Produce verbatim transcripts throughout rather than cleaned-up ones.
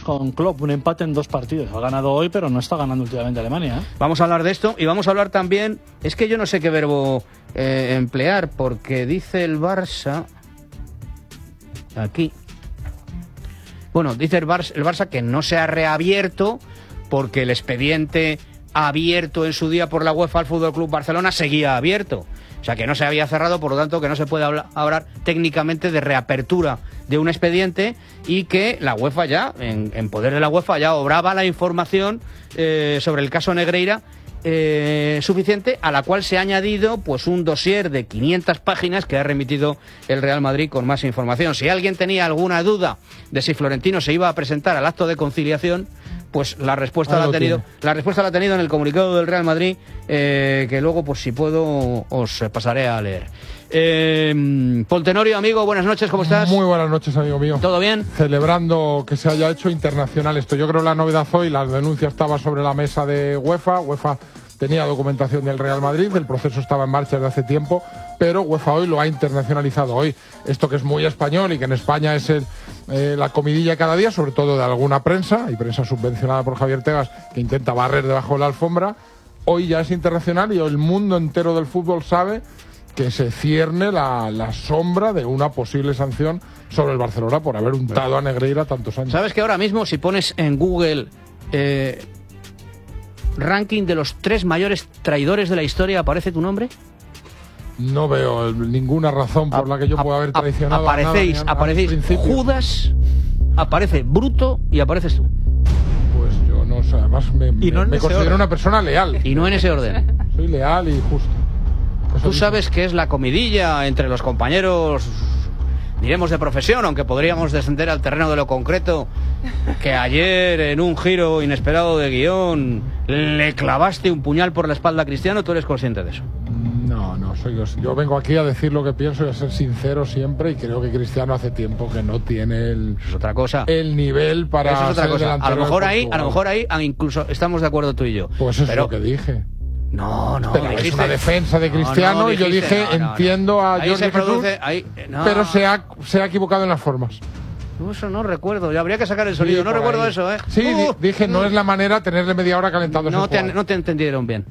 con Klopp, un empate en dos partidos. Ha ganado hoy, pero no está ganando últimamente Alemania, ¿eh? Vamos a hablar de esto y vamos a hablar también... Es que yo no sé qué verbo eh, emplear, porque dice el Barça... Aquí... Bueno, dice el Barça, el Barça que no se ha reabierto porque el expediente abierto en su día por la UEFA al Fútbol Club Barcelona seguía abierto. O sea, que no se había cerrado, por lo tanto, que no se puede hablar, hablar técnicamente de reapertura de un expediente y que la UEFA ya, en, en poder de la UEFA, ya obraba la información eh, sobre el caso Negreira eh, suficiente, a la cual se ha añadido pues un dossier de quinientas páginas que ha remitido el Real Madrid con más información. Si alguien tenía alguna duda de si Florentino se iba a presentar al acto de conciliación, pues la respuesta la ha tenido tiene. la respuesta la ha tenido en el comunicado del Real Madrid, eh, que luego, pues si puedo, os pasaré a leer. Eh, Paul Tenorio, amigo, buenas noches, ¿cómo estás? Muy buenas noches, amigo mío. ¿Todo bien? Celebrando que se haya hecho internacional esto. Yo creo que la novedad hoy, la denuncia estaba sobre la mesa de UEFA. UEFA tenía documentación del Real Madrid, el proceso estaba en marcha desde hace tiempo, pero UEFA hoy lo ha internacionalizado hoy. Esto que es muy español y que en España es el, eh, la comidilla cada día, sobre todo de alguna prensa, y prensa subvencionada por Javier Tebas, que intenta barrer debajo de la alfombra, hoy ya es internacional y el mundo entero del fútbol sabe que se cierne la, la sombra de una posible sanción sobre el Barcelona por haber untado a Negreira tantos años. ¿Sabes que ahora mismo si pones en Google eh, ranking de los tres mayores traidores de la historia, aparece tu nombre? No veo ninguna razón por la que yo pueda haber traicionado aparecéis, a nada, aparecéis Judas, aparece Bruto y apareces tú. Pues yo no sé, además me, me, no me considero orden. Una persona leal. Y no en ese orden. Soy leal y justo. Eso Tú sabes que es la comidilla entre los compañeros, diremos de profesión, aunque podríamos descender al terreno de lo concreto, que ayer en un giro inesperado de guión le clavaste un puñal por la espalda a Cristiano. ¿Tú eres consciente de eso? No, no, soy yo. Yo vengo aquí a decir lo que pienso y a ser sincero siempre, y creo que Cristiano hace tiempo que no tiene el, es otra cosa. el nivel para eso es otra ser cosa. A lo mejor ahí, a lo mejor ahí incluso estamos de acuerdo tú y yo. Pues eso pero, es lo que dije. No, no, pero dijiste, es una defensa de Cristiano, no, no, dijiste, y yo dije, no, no, entiendo no. a Ahí Jorge se produce, Jesús, ahí, no. pero se ha, se ha equivocado en las formas. Eso no recuerdo, ya habría que sacar el sonido, sí, no recuerdo ahí. Eso, ¿eh? Sí, uh, uh, dije, no es la manera tenerle media hora calentando. No te, no te entendieron bien,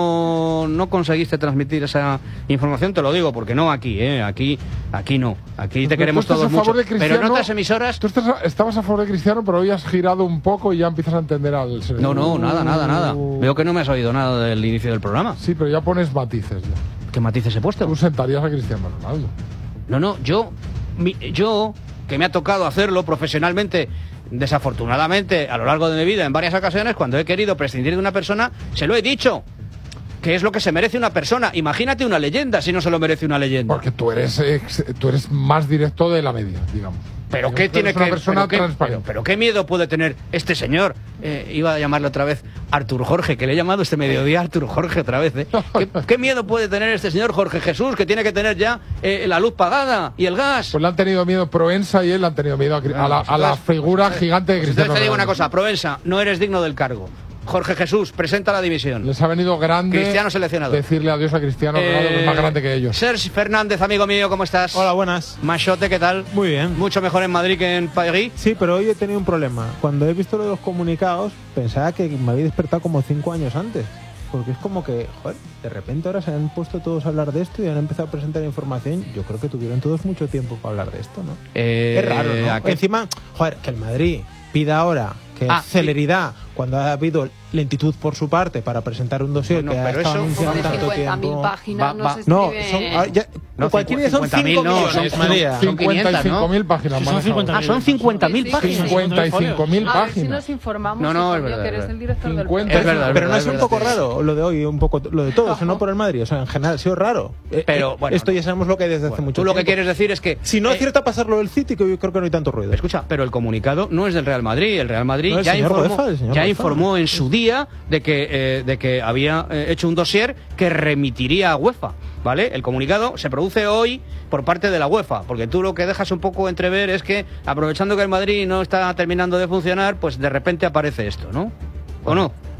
no, no conseguiste transmitir esa información, te lo digo, porque no aquí, ¿eh? Aquí, aquí no, aquí te pero queremos todos mucho, pero en otras emisoras... Tú estás a, estabas a favor de Cristiano, pero hoy has girado un poco y ya empiezas a entender al... No, no, nada, nada, nada. Veo que no me has oído nada del inicio del programa. Sí, pero ya pones matices. Ya. ¿Qué matices he puesto? Tú sentarías a Cristiano Ronaldo. No, no, yo... Mi, yo... que me ha tocado hacerlo profesionalmente, desafortunadamente, a lo largo de mi vida, en varias ocasiones, cuando he querido prescindir de una persona, se lo he dicho. ¿Qué es lo que se merece una persona? Imagínate una leyenda si no se lo merece una leyenda. Porque tú eres, ex, tú eres más directo de la media, digamos. Pero qué tiene que persona pero, qué, pero, pero qué miedo puede tener este señor. Eh, iba a llamarle otra vez Artur Jorge, que le he llamado este mediodía Artur Jorge otra vez. ¿eh? ¿Qué, ¿Qué miedo puede tener este señor Jorge Jesús, que tiene que tener ya eh, la luz pagada y el gas? Pues le han tenido miedo Proensa y él le han tenido miedo a, a, la, a la figura pues, gigante de Cristiano. Entonces te digo una cosa, Proensa, no eres digno del cargo. Jorge Jesús, presenta la división. Les ha venido grande Cristiano seleccionado. Decirle adiós a Cristiano Ronaldo, eh, que es más grande que ellos. Sergi Fernández, amigo mío, ¿cómo estás? Hola, buenas. Machote, ¿qué tal? Muy bien. Mucho mejor en Madrid que en París. Sí, pero hoy he tenido un problema. Cuando he visto los comunicados, pensaba que me había despertado como cinco años antes. Porque es como que, joder, de repente ahora se han puesto todos a hablar de esto y han empezado a presentar información. Yo creo que tuvieron todos mucho tiempo para hablar de esto, ¿no? Eh, es raro, ¿no? Qué... Encima, joder, que el Madrid pida ahora que ah, celeridad sí. cuando ha habido lentitud por su parte para presentar un dossier no, que ha estado anunciando tanto tiempo. Páginas, va, va. No, se escribe... no, son, ya, no, cualquier día son cinco millones, María. cincuenta y cinco mil páginas. Son cincuenta, ah, son cincuenta mil páginas. cincuenta y cinco mil páginas. A ver si nos informamos. No, no, si es verdad, que eres el director del cincuenta, es verdad, pero es no es verdad, un poco raro lo de hoy, un poco lo de todos, no por el Madrid, o sea, en general ha sido raro. Pero bueno, esto ya sabemos lo que hay desde bueno, hace mucho tú tiempo. Tú lo que quieres decir es que si no acierta eh, pasarlo del City, que yo creo que no hay tanto ruido. Escucha, pero el comunicado no es del Real Madrid, el Real Madrid no, ya informó, Boefa, ya informó en su día de que eh, de que había eh, hecho un dossier que remitiría a UEFA, ¿vale? El comunicado se produce hoy por parte de la UEFA, porque tú lo que dejas un poco entrever es que, aprovechando que el Madrid no está terminando de funcionar, pues de repente aparece esto, ¿no? ¿O no?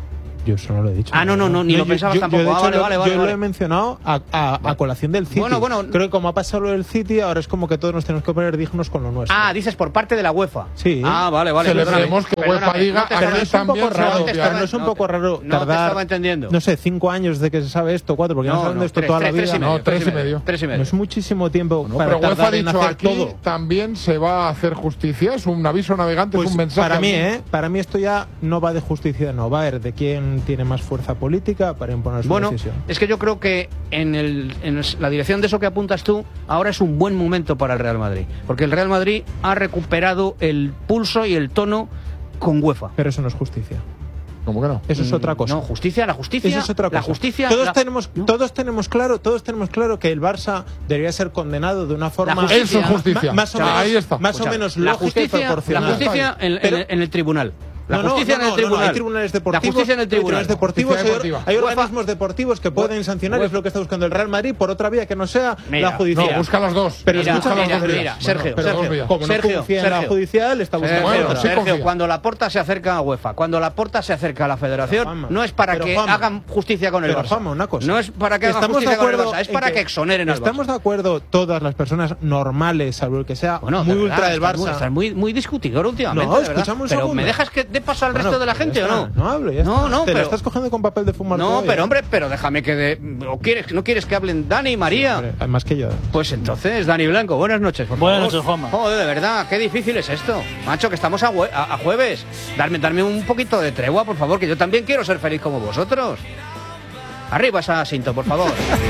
Yo eso no lo he dicho. Ah, no, no, no, ni yo, lo pensabas yo, tampoco. Yo, de ah, hecho, vale, lo, vale, yo vale. lo vale. he mencionado a, a, a colación del City. Bueno, bueno. Creo que como ha pasado lo del City, ahora es como que todos nos tenemos que poner dignos con lo nuestro. Ah, dices por parte de la UEFA. Sí. Ah, vale, vale. Celebremos que Perdóname, UEFA diga no te aquí estaba- es un también poco se va a raro, obviar. no es un poco raro no te tardar, estaba entendiendo. no sé, cinco años de que se sabe esto, cuatro, porque no, No, saben no, de esto tres, toda tres, la tres vida. y medio, No, tres y medio. Tres y medio. No es muchísimo tiempo No, para pero UEFA ha tardar en dicho hacer aquí todo. también se va a hacer justicia, es un aviso navegante, Pues es un mensaje. para mí, al- ¿eh? Para mí esto ya no va de justicia, no va a ver de quién tiene más fuerza política para imponer su Bueno, decisión. es que yo creo que en, el, en la dirección de eso que apuntas tú, ahora es un buen momento para el Real Madrid. Porque el Real Madrid ha recuperado el pulso y el tono con UEFA. Pero eso no es justicia. ¿Cómo que no? Eso es otra cosa. No, justicia, la justicia. Eso es otra cosa. La justicia. Todos la- tenemos, ¿no? todos tenemos claro, todos tenemos claro que el Barça debería ser condenado de una forma justicia- Eso es justicia. ma- más o Ya, menos, ahí está. más o Escucha, menos la lógica y justicia, la proporcional. justicia en, en- Pero- en el tribunal. La No, no, justicia no, en el no, tribunal. no, hay tribunales deportivos. La justicia en el hay tribunal. tribunales deportivos, Justicia hay, deportiva. hay UEFA- organismos deportivos que pueden sancionar, es lo que está buscando el Real Madrid por otra vía que no sea Mira, la judicial. No, busca las dos. Pero Mira, busca mira, las dos mira, vías. Sergio, pero dos Sergio, vías. Como no Sergio, confía en la Sergio. judicial, está buscando Sergio, Bueno, otra. sí Sergio, confía. cuando la Porta se acerca a UEFA, cuando la Porta se acerca a la Federación, Juanma, no es para pero que Juanma, hagan justicia con el Pero, Barça. Juanma, una cosa. No es para que hagan Estamos de justicia con el acuerdo Barça, es en para que, exoneren al Barça. Estamos de acuerdo todas las personas normales, salvo el que sea Bueno, muy de verdad, ultra del estás muy- Barça. Estás muy, muy discutidor últimamente, No, de verdad. escúchame un Pero segundo. ¿me dejas que dé paso al Bueno, resto de la pues ya gente o está, no? No hablo, ya No, está. no, Te pero... la estás cogiendo con papel de fumar. No, todavía. pero hombre, pero déjame que de... ¿O quieres, ¿No quieres que hablen Dani y María? Hombre, además que yo. Pues entonces, Dani Blanco, buenas noches, por Buenas favor. noches, Juanma. Joder, de verdad, qué difícil es esto. Macho, que estamos a, hue- a- a jueves. Darme, darme un poquito de tregua, por favor, que yo también quiero ser feliz como vosotros. Arriba ese asiento, por favor.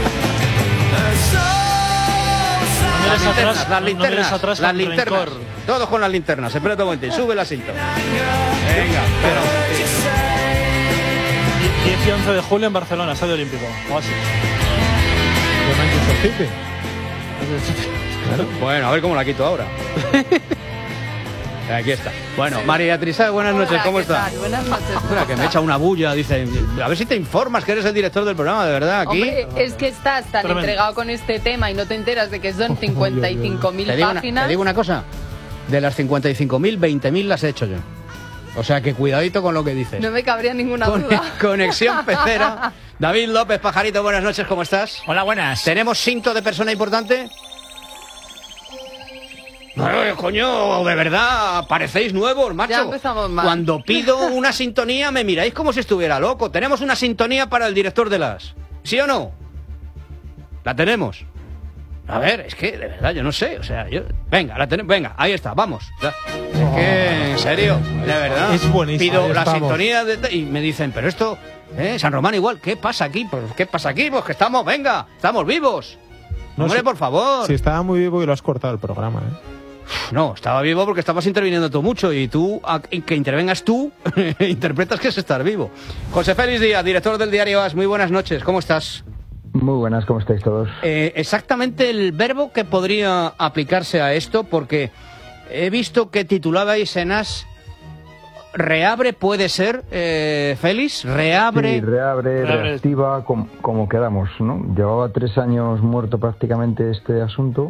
No Las mires atrás, linternas, las no- no mires linternas, atrás las con linternas. rencor. Todos con las linternas. Espérate un momento, sube el asiento. Venga, pero... diez y once de julio en Barcelona, Estadio Olímpico. Oasis. De Manchester City. Bueno, a ver cómo la quito ahora. Aquí está. Bueno, María Trisá, buenas noches, Hola, ¿cómo ¿qué estás? tal? Buenas noches. Espera, ¿cómo que me estás? echa una bulla, dice. A ver si te informas que eres el director del programa, de verdad, aquí. Hombre, es que estás tan Tremendo. entregado con este tema y no te enteras de que son cincuenta y cinco mil Te digo, una, páginas. te digo una cosa. De las cincuenta y cinco mil, veinte mil las he hecho yo. O sea que cuidadito con lo que dices. No me cabría ninguna Con- duda. Conexión Pecera. David López, Pajarito, buenas noches, ¿cómo estás? Hola, buenas. ¿Tenemos cinto de persona importante? Ay, coño, de verdad, parecéis nuevos, macho. Ya empezamos mal. Cuando pido una sintonía me miráis como si estuviera loco. Tenemos una sintonía para el director de las... ¿Sí o no? La tenemos. A ver, es que de verdad yo no sé, o sea, yo... Venga, la tenemos, venga, ahí está, vamos. O sea, es que, en serio, de verdad. Es buenísimo. Pido Ahí la estamos. sintonía de- y me dicen, pero esto, ¿eh? San Román igual, ¿qué pasa aquí? Pues, ¿qué pasa aquí? Pues que estamos, venga, estamos vivos. No, Hombre, si- por favor. Si estaba muy vivo y lo has cortado el programa, ¿eh? No, estaba vivo porque estabas interviniendo tú mucho y tú, a- y que intervengas tú, interpretas que es estar vivo. José Félix Díaz, director del diario A S, muy buenas noches, ¿cómo estás? Muy buenas, ¿cómo estáis todos? Eh, exactamente el verbo que podría aplicarse a esto, porque he visto que titulabais en A S, reabre puede ser, eh, Félix, reabre... Sí, reabre, Reabre. reactiva, com- como quedamos, ¿no? Llevaba tres años muerto prácticamente este asunto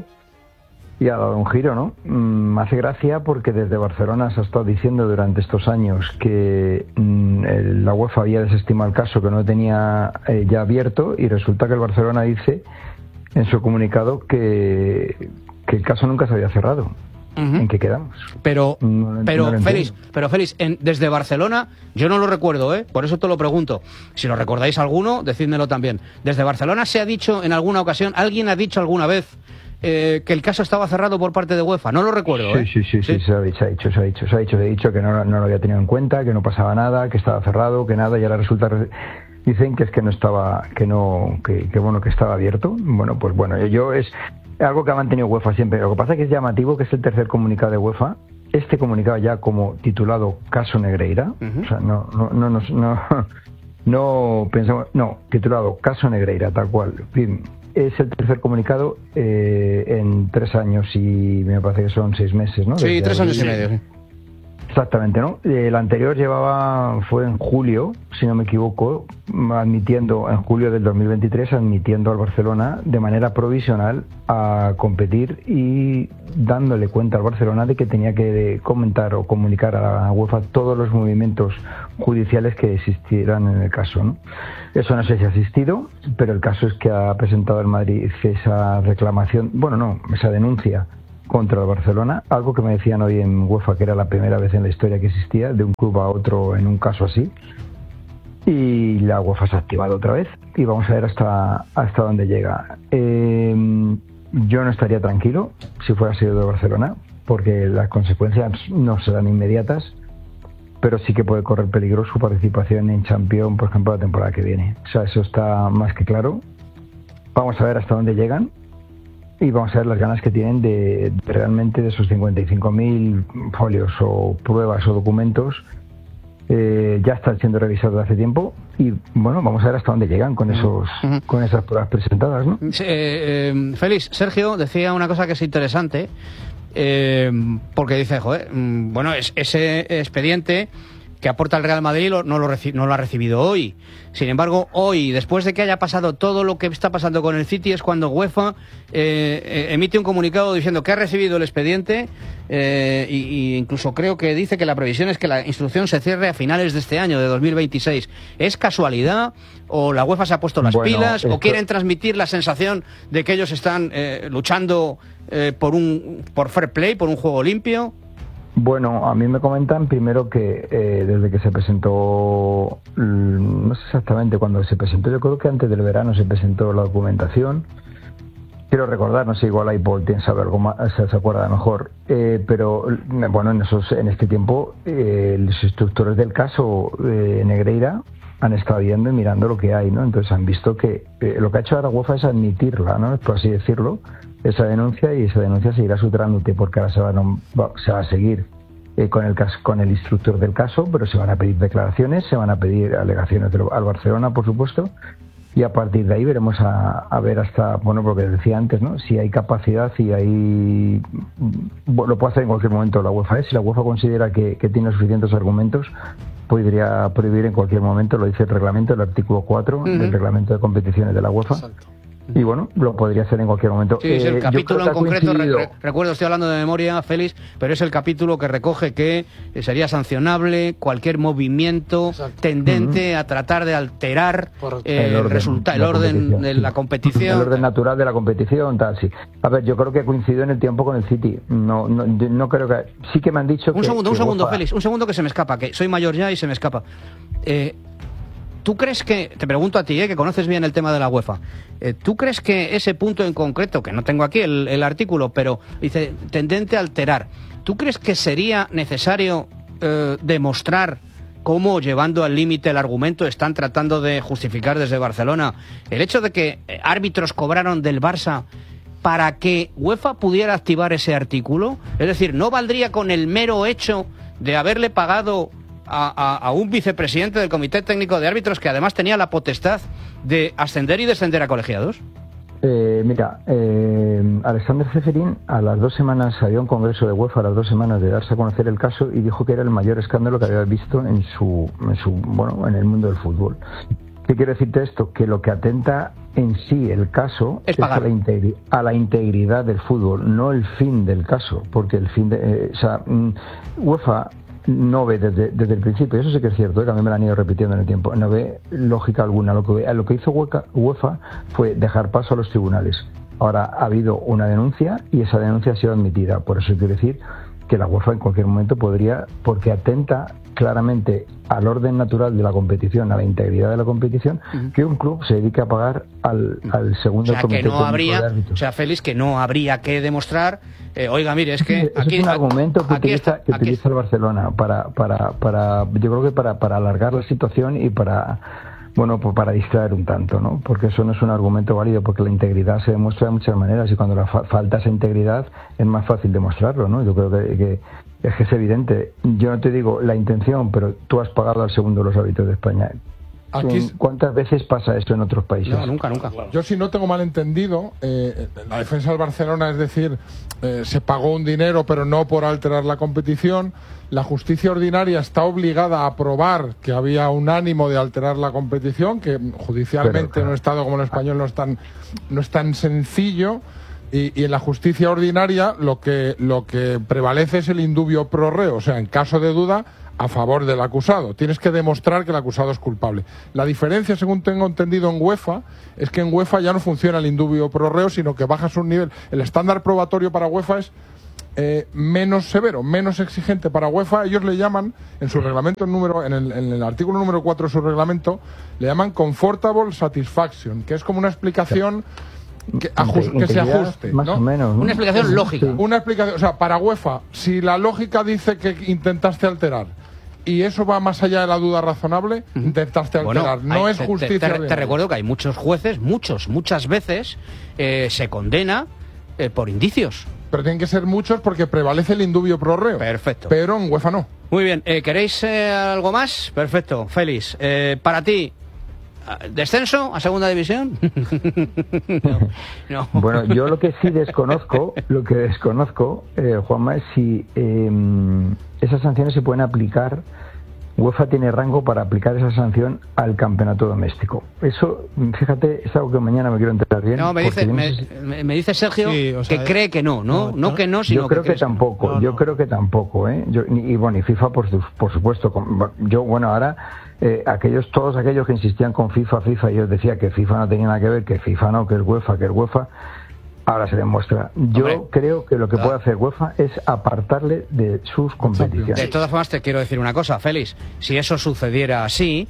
y ha dado un giro, ¿no? Mm, me hace gracia porque desde Barcelona se ha estado diciendo durante estos años que mm, el- la UEFA había desestimado el caso, que no tenía eh, ya abierto, y resulta que el Barcelona dice en su comunicado que, que el caso nunca se había cerrado. Ujú. ¿En qué quedamos? Pero, No lo- pero no lo Félix, entiendo. pero Félix, en- desde Barcelona, yo no lo recuerdo, ¿eh? Por eso te lo pregunto. Si lo recordáis alguno, decídmelo también. Desde Barcelona se ha dicho en alguna ocasión, alguien ha dicho alguna vez eh, que el caso estaba cerrado por parte de UEFA. No lo recuerdo, Sí, ¿eh? sí, sí, sí, se ha dicho, se ha dicho, se ha dicho, se ha dicho, se ha dicho que no, no lo había tenido en cuenta, que no pasaba nada, que estaba cerrado, que nada, y ahora resulta, dicen que es que no estaba, que no, que, que bueno, que estaba abierto. Bueno, pues bueno, yo es algo que ha mantenido UEFA siempre. Lo que pasa es que es llamativo, que es el tercer comunicado de UEFA, este comunicado ya como titulado Caso Negreira, Ujú. o sea, no, no, no, no, no, no pensamos, no, titulado Caso Negreira, tal cual. En fin, es el tercer comunicado eh, en tres años y me parece que son seis meses, ¿no? Sí, Desde tres años y abril. medio. sí. Exactamente, ¿no? El anterior llevaba, fue en julio, si no me equivoco, admitiendo, en julio del dos mil veintitrés, admitiendo al Barcelona de manera provisional a competir y dándole cuenta al Barcelona de que tenía que comentar o comunicar a la UEFA todos los movimientos judiciales que existieran en el caso, ¿no? Eso no sé si ha existido, pero el caso es que ha presentado el Madrid esa reclamación, bueno, no, esa denuncia contra el Barcelona, algo que me decían hoy en UEFA que era la primera vez en la historia que existía de un club a otro en un caso así, y la UEFA se ha activado otra vez y vamos a ver hasta hasta dónde llega. Eh, yo no estaría tranquilo si fuera sido de Barcelona, porque las consecuencias no serán inmediatas, pero sí que puede correr peligro su participación en Champions, por ejemplo, la temporada que viene. O sea, eso está más que claro. Vamos a ver hasta dónde llegan. Y vamos a ver las ganas que tienen de, de realmente de esos cincuenta y cinco mil folios o pruebas o documentos. Eh, ya están siendo revisados hace tiempo y bueno, vamos a ver hasta dónde llegan con esos uh-huh. con esas pruebas presentadas, ¿no? Sí, eh, eh, Félix, Sergio decía una cosa que es interesante, eh, porque dice, joder, bueno, es, ese expediente que aporta el Real Madrid lo, no, lo reci- no lo ha recibido hoy. Sin embargo, hoy, después de que haya pasado todo lo que está pasando con el City, es cuando UEFA eh, eh, emite un comunicado diciendo que ha recibido el expediente eh, y, y incluso creo que dice que la previsión es que la instrucción se cierre a finales de este año, de dos mil veintiséis. ¿Es casualidad o la UEFA se ha puesto las bueno, pilas esto... o quieren transmitir la sensación de que ellos están eh, luchando eh, por un por fair play, por un juego limpio? Bueno, a mí me comentan primero que eh, desde que se presentó, no sé exactamente cuándo se presentó, yo creo que antes del verano se presentó la documentación. Quiero recordar, no sé, igual ahí Paul tiene saber algo más, se, se acuerda mejor, eh, pero bueno, en esos en este tiempo eh, los instructores del caso eh, Negreira han estado viendo y mirando lo que hay, ¿no? Entonces han visto que eh, lo que ha hecho ahora UEFA es admitirla, ¿no? Por así decirlo, esa denuncia, y esa denuncia seguirá su trámite porque ahora se va a, se va a seguir eh, con el caso, con el instructor del caso, pero se van a pedir declaraciones, se van a pedir alegaciones del, al Barcelona, por supuesto, y a partir de ahí veremos a, a ver hasta, bueno, lo que decía antes, ¿no? Si hay capacidad y hay, bueno, lo puede hacer en cualquier momento la UEFA, ¿eh? Si la UEFA considera que, que tiene suficientes argumentos, podría prohibir en cualquier momento, lo dice el reglamento, el artículo cuatro uh-huh. del reglamento de competiciones de la UEFA. Exacto. Y bueno, lo podría hacer en cualquier momento. Sí, es el eh, capítulo en concreto, re, re, recuerdo, estoy hablando de memoria, Félix, pero es el capítulo que recoge que sería sancionable cualquier movimiento Exacto. tendente uh-huh. a tratar de alterar eh, el orden, resulta, el orden de la competición. El orden natural de la competición, tal, sí. A ver, yo creo que coincidió en el tiempo con el City. No, no, no creo que... Sí que me han dicho un que... Segundo, que un segundo, UEFA... Félix, un segundo que se me escapa, que soy mayor ya y se me escapa. Eh... ¿Tú crees que, te pregunto a ti, eh, que conoces bien el tema de la UEFA, eh, ¿tú crees que ese punto en concreto, que no tengo aquí el, el artículo, pero dice tendente a alterar, ¿tú crees que sería necesario eh, demostrar cómo, llevando al límite el argumento, están tratando de justificar desde Barcelona el hecho de que árbitros cobraron del Barça para que UEFA pudiera activar ese artículo? Es decir, ¿no valdría con el mero hecho de haberle pagado A, a, a un vicepresidente del Comité Técnico de Árbitros que además tenía la potestad de ascender y descender a colegiados? Eh, mira, eh, Alexander Ceferín a las dos semanas había un congreso de UEFA a las dos semanas de darse a conocer el caso y dijo que era el mayor escándalo que había visto en su, en su bueno, en el mundo del fútbol. ¿Qué quiero decirte esto? Que lo que atenta en sí el caso es, es a, la integri- a la integridad del fútbol, no el fin del caso, porque el fin de, eh, o sea, UEFA no ve desde, desde el principio, eso sí que es cierto, ¿eh? Que a mí me lo han ido repitiendo en el tiempo, no ve lógica alguna. Lo que, lo que hizo UEFA fue dejar paso a los tribunales. Ahora ha habido una denuncia y esa denuncia ha sido admitida, por eso quiero decir que la UEFA en cualquier momento podría, porque atenta claramente al orden natural de la competición, a la integridad de la competición, uh-huh. que un club se dedique a pagar al, al segundo o sea, comité que no habría, de árbitros. O sea, Félix, que no habría que demostrar, eh, oiga, mire, es que... Eso aquí, es un argumento que aquí utiliza, está, que aquí utiliza el Barcelona para, para, para, yo creo que para, para alargar la situación y para... Bueno, pues para distraer un tanto, ¿no? Porque eso no es un argumento válido, porque la integridad se demuestra de muchas maneras y cuando la fa- falta esa integridad es más fácil demostrarlo, ¿no? Yo creo que, que es que es evidente. Yo no te digo la intención, pero tú has pagado al segundo de los árbitros de España. Aquí, ¿Cuántas veces pasa esto en otros países? No, nunca, nunca. Yo, si no tengo mal entendido, eh, la defensa del Barcelona, es decir, eh, se pagó un dinero, pero no por alterar la competición. La justicia ordinaria está obligada a probar que había un ánimo de alterar la competición, que judicialmente pero, en un Estado como el español no es tan, no es tan sencillo. Y, y en la justicia ordinaria lo que, lo que prevalece es el indubio pro reo, o sea, en caso de duda, a favor del acusado. Tienes que demostrar que el acusado es culpable. La diferencia, según tengo entendido en UEFA, es que en UEFA ya no funciona el indubio pro reo, sino que bajas un nivel. El estándar probatorio para UEFA es eh, menos severo, menos exigente para UEFA. Ellos le llaman, en su reglamento número, en el, en el artículo número cuatro de su reglamento, le llaman comfortable satisfaction, que es como una explicación que, ajust, que se ajuste, más ¿no? o menos, ¿no? Una explicación lógica. Sí. Una explicación, o sea, para UEFA, si la lógica dice que intentaste alterar y eso va más allá de la duda razonable, uh-huh. intentaste alterar. Bueno, no hay, es justicia. Te, te, te recuerdo que hay muchos jueces, muchos, muchas veces eh, se condena eh, por indicios. Pero tienen que ser muchos porque prevalece el indubio pro reo. Perfecto. Pero en UEFA no. Muy bien, eh, ¿queréis eh, algo más? Perfecto, Félix. Eh, para ti, ¿descenso a segunda división? no, no. Bueno, yo lo que sí desconozco, lo que desconozco, eh, Juanma, es si eh, esas sanciones se pueden aplicar. UEFA tiene rango para aplicar esa sanción al campeonato doméstico. Eso, fíjate, es algo que mañana me quiero enterar bien. No, me dice, me, me, me dice Sergio sí, o sea, que cree que no, no, no, no que no, sino yo creo que, que tampoco, no, yo no. creo que tampoco, ¿eh? Yo, y, y bueno, y FIFA, por, por supuesto, yo, bueno, ahora eh, aquellos, todos aquellos que insistían con FIFA, FIFA, y yo decía que FIFA no tenía nada que ver, que FIFA no, que es UEFA, que es UEFA. Ahora se demuestra. Yo Hombre, creo que lo que puede hacer UEFA es apartarle de sus competiciones. De todas formas, te quiero decir una cosa, Félix. Si eso sucediera así,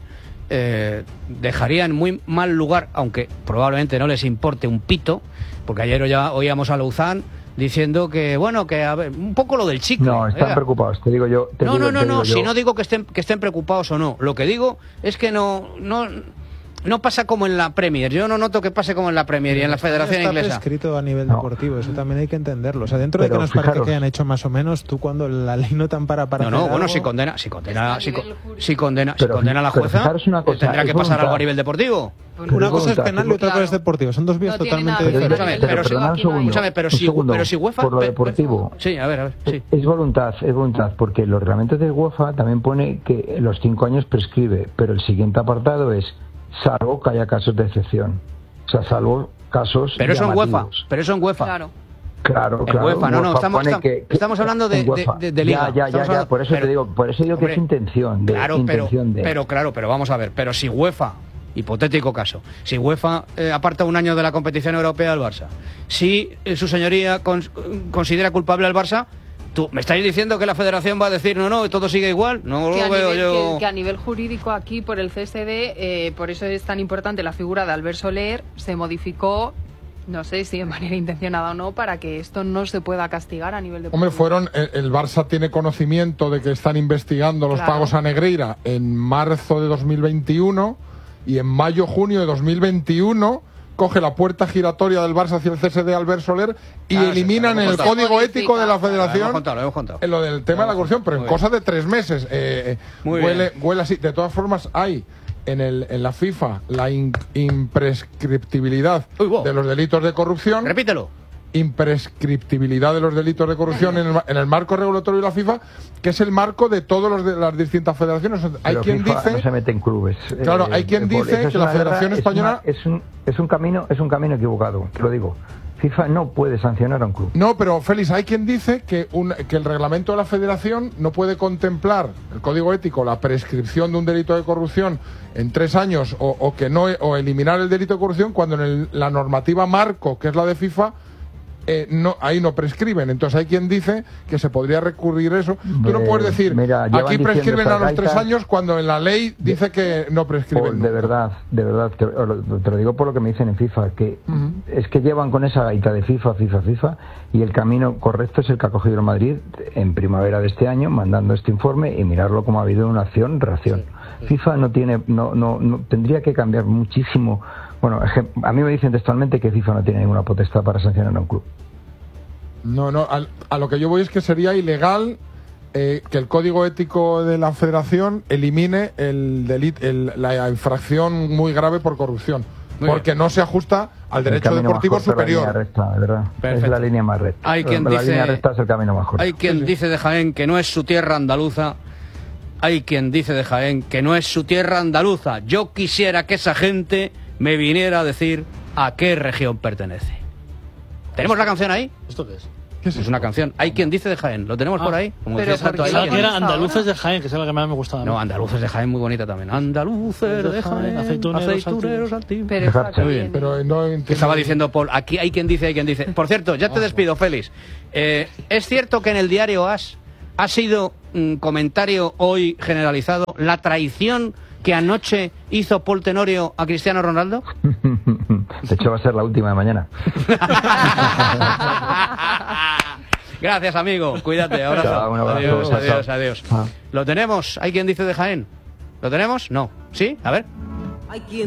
eh, dejaría en muy mal lugar, aunque probablemente no les importe un pito, porque ayer ya oíamos a Louzán diciendo que, bueno, que a ver, un poco lo del chicle. No, están ¿eh? preocupados, te digo yo. Te no, digo, no, no, te no, digo si yo. no digo que estén, que estén preocupados o no. Lo que digo es que no... no No pasa como en la Premier. Yo no noto que pase como en la Premier y en la Federación está Inglesa. Está prescrito a nivel no. deportivo, eso también hay que entenderlo. O sea, dentro Pero de que nos fijaros, parece que hayan hecho más o menos, tú cuando la ley no te ampara para No, no, hacer bueno, algo... si condena, si condena, si, si condena, pero, si condena a la jueza, una cosa, tendrá que pasar voluntad. algo a nivel deportivo. Pero una cosa es penal y otra cosa es deportivo. Son dos vías no totalmente pero, diferentes. Escúchame, pero, pero, pero, pero, escúchame, pero, si, segundo, pero si UEFA... por lo deportivo. Sí, a ver, a ver. Sí. Es voluntad, es voluntad, porque los reglamentos de UEFA también pone que los cinco años prescribe, pero el siguiente apartado es salvo que haya casos de excepción. O sea, salvo casos Pero eso en UEFA, llamativos. pero eso en UEFA. Claro. Claro, en claro. UEFA, no, no, UEFA estamos, estamos, que, que, estamos hablando de, de, de, de liga. Ya, ya, ya, hablando, por eso pero, te digo, por eso digo hombre, que es intención de claro, intención pero, de. pero claro, pero vamos a ver, pero si UEFA, hipotético caso, si UEFA eh, aparta un año de la competición europea al Barça, si eh, su señoría con, considera culpable al Barça, ¿tú me estáis diciendo que la Federación va a decir no, no, todo sigue igual? No que lo veo nivel, yo. Que, que a nivel jurídico aquí por el C S D, eh, por eso es tan importante la figura de Albert Soler, se modificó. No sé si de manera intencionada o no, para que esto no se pueda castigar a nivel de... Hombre, fueron... El, el Barça tiene conocimiento de que están investigando los claro. pagos a Negreira en marzo de dos mil veintiuno y en mayo-junio de dos mil veintiuno coge la puerta giratoria del Barça hacia el C S D Albert Soler y ah, eliminan sí, el contado. código ético de la Federación lo hemos contado, lo hemos contado. en lo del tema de la corrupción, pero en cosa de tres meses. Eh, Muy huele, bien. huele así. De todas formas, hay... En, el, en la FIFA la in, imprescriptibilidad Uy, wow. de los delitos de corrupción. Repítelo. Imprescriptibilidad de los delitos de corrupción en el, en el marco regulatorio de la FIFA, que es el marco de todas las distintas federaciones. Hay Pero quien FIFA dice no se mete en clubes. Claro, hay quien eh, dice que la Federación guerra, Española es, una, es, un, es un camino es un camino equivocado, te lo digo. FIFA no puede sancionar a un club. No, pero Félix, hay quien dice que, un, que el reglamento de la Federación no puede contemplar el código ético, la prescripción de un delito de corrupción en tres años o, o que no o eliminar el delito de corrupción cuando en el, la normativa marco, que es la de FIFA, eh, no, ahí no prescriben. Entonces hay quien dice que se podría recurrir eso. Tú no puedes decir, Mira, aquí prescriben a los tres Fargaitas, años cuando en la ley dice que no prescriben. De verdad, de verdad, te, te lo digo por lo que me dicen en FIFA, que uh-huh. es que llevan con esa gaita de FIFA, FIFA, FIFA, y el camino correcto es el que ha cogido el Madrid en primavera de este año, mandando este informe y mirarlo como ha habido una acción-reacción. Sí. FIFA no tiene, no, no, no, tendría que cambiar muchísimo. Bueno, a mí me dicen textualmente que FIFA no tiene ninguna potestad para sancionar a un club. No, no, a, a lo que yo voy es que sería ilegal eh, que el código ético de la federación elimine el delito, el, la infracción muy grave por corrupción. Muy porque bien. No se ajusta al derecho deportivo superior. La línea recta, de verdad. Es la línea más recta. Hay quien la dice, línea recta es el camino más corto. Hay quien sí, dice de Jaén que no es su tierra andaluza. Hay quien dice de Jaén que no es su tierra andaluza. Yo quisiera que esa gente me viniera a decir a qué región pertenece. ¿Tenemos la canción ahí? ¿Esto qué es? ¿Qué es, es una canción. Hay quien dice de Jaén. ¿Lo tenemos ah, por ahí? Como pero exacto, ahí que era Andaluces ahora? de Jaén, que es la que más me gustaba. No, Andaluces de Jaén, muy bonita también. Andaluces de Jaén, aceituneros, aceituneros altivos. Pero está muy bien. Pero no que estaba diciendo Paul, aquí hay quien dice, hay quien dice. Por cierto, ya te despido, Félix. Eh, ¿Es cierto que en el diario As ha sido un comentario hoy generalizado la traición que anoche hizo Paul Tenorio a Cristiano Ronaldo? De hecho, va a ser la última de mañana. Gracias, amigo. Cuídate. Abrazo. Chao, un abrazo. Adiós, Chao, adiós, chao. adiós. Ah. ¿Lo tenemos? ¿Hay quien dice de Jaén? ¿Lo tenemos? No. ¿Sí? A ver. Hay quien